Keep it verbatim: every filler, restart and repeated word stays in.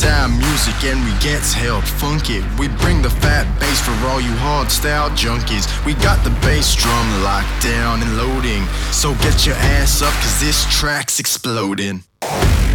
It's our music and we get to help funk it. We bring the fat bass for all you hardstyle junkies. We got the bass drum locked down and loading. So get your ass up cause this track's exploding.